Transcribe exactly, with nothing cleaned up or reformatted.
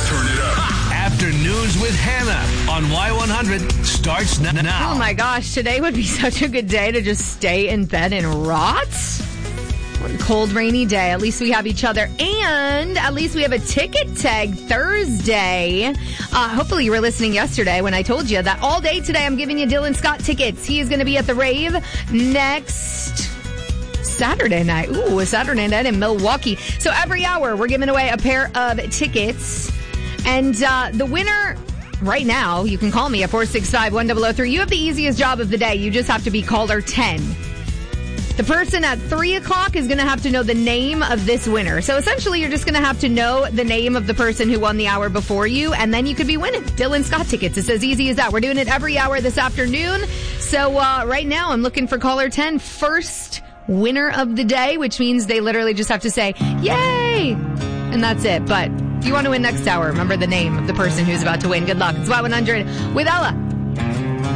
Turn it up. Afternoons with Hannah on Y one hundred starts now. Oh my gosh, today would be such a good day to just stay in bed and rot. What a cold, rainy day. At least we have each other. And at least we have a ticket tag Thursday. Uh, hopefully you were listening yesterday when I told you that all day today I'm giving you Dylan Scott tickets. He is going to be at the rave next Saturday night. Ooh, a Saturday night in Milwaukee. So every hour we're giving away a pair of tickets. And uh, the winner right now, you can call me at four six five, one zero zero three. You have the easiest job of the day. You just have to be caller ten. The person at three o'clock is going to have to know the name of this winner. So essentially, you're just going to have to know the name of the person who won the hour before you, and then you could be winning Dylan Scott tickets. It's as easy as that. We're doing it every hour this afternoon. So uh, right now, I'm looking for caller ten, first winner of the day, which means they literally just have to say, yay! And that's it. But if you want to win next hour, remember the name of the person who's about to win. Good luck. It's Y one hundred with Ella.